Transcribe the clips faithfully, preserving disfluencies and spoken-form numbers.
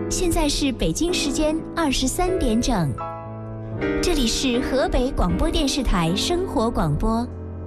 现在是北京时间二十三点整，这里是河北广播电视台生活广播。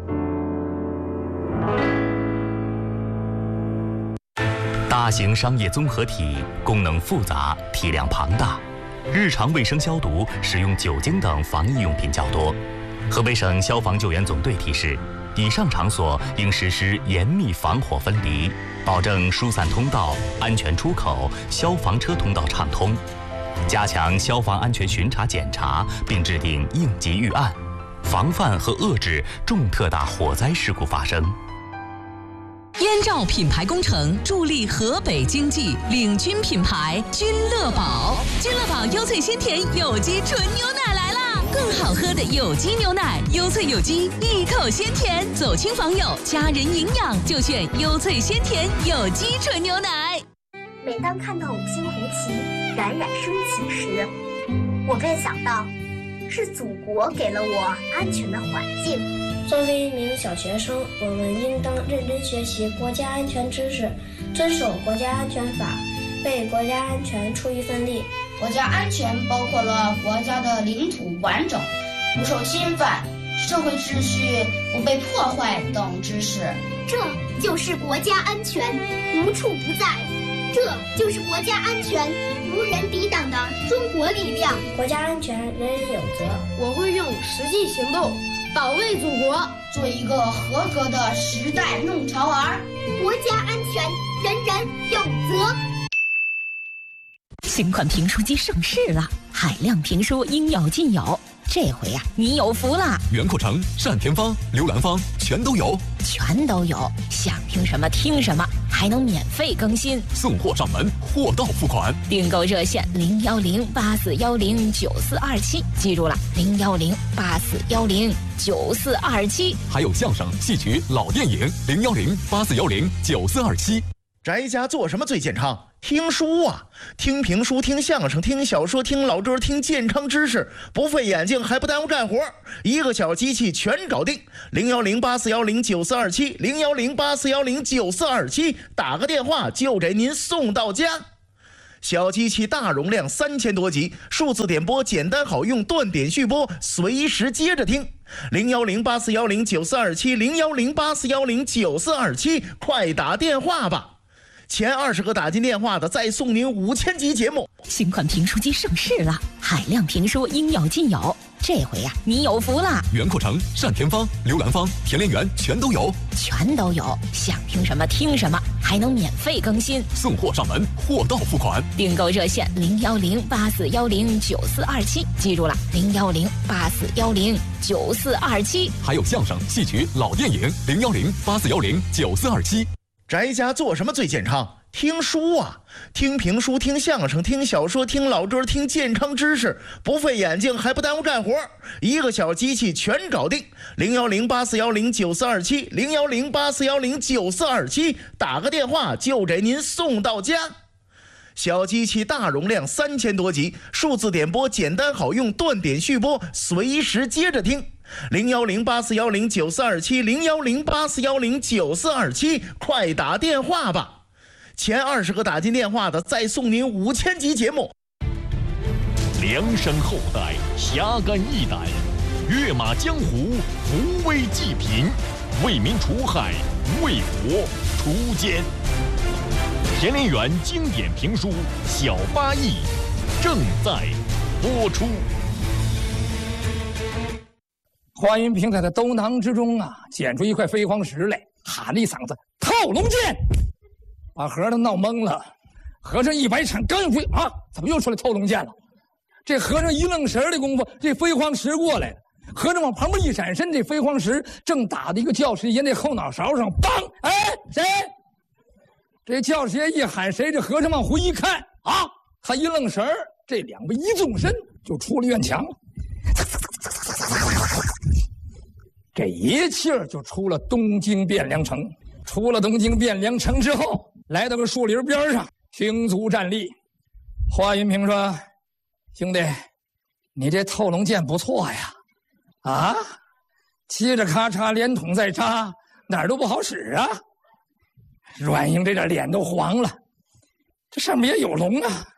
大型商业综合体功能复杂，体量庞大，日常卫生消毒使用酒精等防疫用品较多。河北省消防救援总队提示，以上场所应实施严密防火分离，保证疏散通道、安全出口、消防车通道畅通，加强消防安全巡查检查，并制定应急预案，防范和遏制重特大火灾事故发生。 燕赵品牌工程助力河北经济，领军品牌君乐宝。君乐宝优萃鲜甜有机纯牛奶来啦！更好喝的有机牛奶，优萃有机，一口鲜甜，走亲访友，家人营养就选优萃鲜甜有机纯牛奶。 每当看到五星红旗冉冉升起时，我便想到，是祖国给了我安全的环境。 作为一名小学生，我们应当认真学习国家安全知识，遵守国家安全法，为国家安全出一份力。 国家安全包括了国家的领土完整、不受侵犯、社会秩序不被破坏等知识。 这就是国家安全无处不在，这就是国家安全无人抵挡的中国力量。 国家安全人人有责， 我会用实际行动保卫祖国， 做一个合格的时代弄潮儿。 国家安全人人有责。 新款评书机上市了，海量评书应有尽有。这回呀、啊，你有福了！ 袁阔成、单田芳、刘兰芳全都有， 全都有，想听什么听什么，还能免费更新， 送货上门，货到付款。 订购热线零幺零八四幺零九四二七，记住了，零幺零八四幺零九四二七。 还有相声、戏曲、老电影零幺零八四幺零九四二七。 宅家做什么最健康？听书啊，听评书，听相声，听小说，听老歌，听健康知识，不费眼睛还不耽误干活，一个小机器全搞定。零幺零八四幺零九四二七，零幺零八四幺零九四二七，打个电话就给您送到家。小机器大容量，三千多集，数字点播简单好用，断点续播，随时接着听。零幺零八四幺零九四二七，零幺零八四幺零九四二七，快打电话吧！前二十个打进电话的，再送您五千集节目。 新款评书机上市了，海量评书应有尽有。这回呀、啊，你有福了！ 袁阔成、单田芳、刘兰芳、田连元全都有， 全都有，想听什么听什么，还能免费更新， 送货上门，货到付款。 订购热线零幺零八四幺零九四二七，记住了，零幺零八四幺零九四二七。 还有相声、戏曲、老电影零幺零八四幺零九四二七。 宅家做什么最健康？听书啊，听评书，听相声，听小说，听老歌，听健康知识，不费眼睛还不耽误干活，一个小机器全搞定。零幺零八四幺零九四二七，零幺零八四幺零九四二七，打个电话就给您送到家。小机器大容量，三千多集，数字点播简单好用，断点续播，随时接着听。零幺零八四幺零九四二七，零幺零八四幺零九四二七，快打电话吧！前二十个打进电话的，再送您五千集节目。 梁山后代，侠肝义胆，跃马江湖，扶危济贫，为民除害，为国除奸。田连元经典评书《小八义》正在播出。 华云平台的兜囊之中啊，捡出一块飞黄石来，喊了一嗓子“套龙剑”，把和尚闹懵了。和尚一摆铲，刚一挥啊，怎么又出来套龙剑了？这和尚一愣神的功夫，这飞黄石过来了。和尚往旁边一闪身，这飞黄石正打在一个教师爷那后脑勺上，梆！哎，谁？这教师爷一喊谁，这和尚往回一看啊，他一愣神儿，这两个一纵身就出了院墙。这一气儿就出了东京汴梁城。出了东京汴梁城之后，来到个树林边上，行足站立。华云平说：“兄弟，你这透龙剑不错呀，啊，嘁着咔嚓连捅再扎，哪儿都不好使啊。”阮英这点脸都黄了，这上面也有龙啊，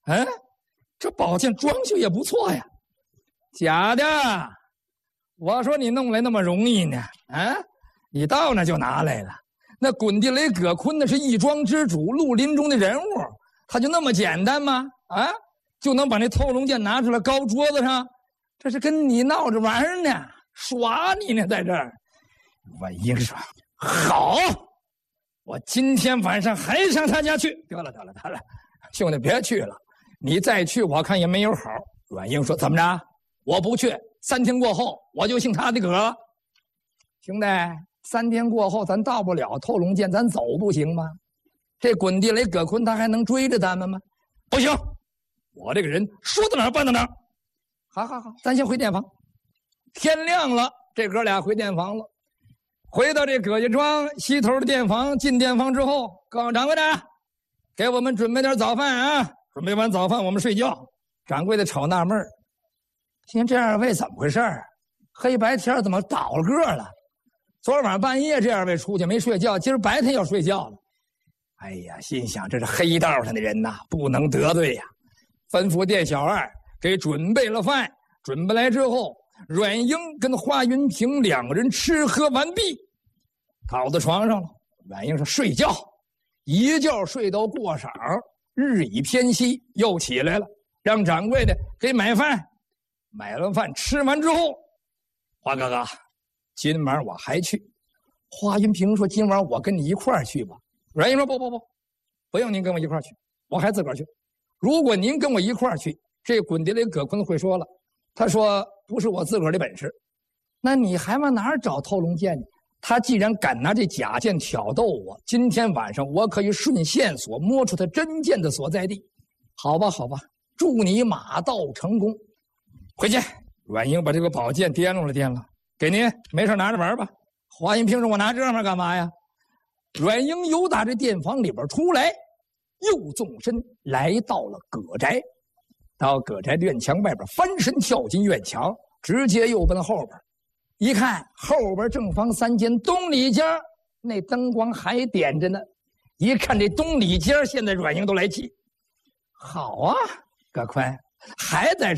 嗯，这宝剑装修也不错呀。假的，我说你弄来那么容易呢？啊，你到那就拿来了。那滚地雷葛昆那是一庄之主，绿林中的人物，他就那么简单吗？啊，就能把那透龙剑拿出来高桌子上？这是跟你闹着玩呢，耍你呢，在这儿。婉英说：“好，我今天晚上还上他家去。”得了，得了，得了，兄弟别去了，你再去我看也没有好。阮英说：“怎么着？我不去，三天过后我就姓他的葛。兄弟，三天过后咱到不了透龙剑，咱走不行吗？这滚地雷葛昆他还能追着咱们吗？不行，我这个人说到哪儿办到哪儿。好好好，咱先回店房。天亮了，这哥俩回店房了。回到这葛家庄西头的店房，进店房之后，告诉掌柜的，给我们准备点早饭啊！准备完早饭，我们睡觉。掌柜的瞅纳闷儿，今天这二位怎么回事儿？黑白天怎么倒了个了？昨晚半夜这二位出去没睡觉，今儿白天要睡觉了。哎呀，心想这是黑道上的人呐，不能得罪呀。吩咐店小二给准备了饭，准备来之后，阮英跟华云平两个人吃喝完毕，躺在床上了。阮英说睡觉，一觉睡到过晌，日已偏西，又起来了，让掌柜的给买饭。买了饭吃完之后，华哥哥，今晚我还去。华云平说今晚我跟你一块儿去吧。阮英说不不不，不用您跟我一块儿去，我还自个儿去。如果您跟我一块儿去，这滚地雷葛昆会说了，他说不是我自个儿的本事，那你还往哪儿找透龙剑呢？他既然敢拿这假剑挑逗我，今天晚上我可以顺线索摸出他真剑的所在地。好吧好吧，祝你马到成功。回去。阮英把这个宝剑掂弄了掂了，给您，没事拿着玩吧。华云平说我拿这玩意儿干嘛呀？阮英由打这店房里边出来，又纵身来到了葛宅，到葛宅院墙外边翻身跳进院墙，直接又奔后边。一看后边正房三间东里间那灯光还点着呢，一看这东里间现在阮英都来气。好啊，葛昆还在这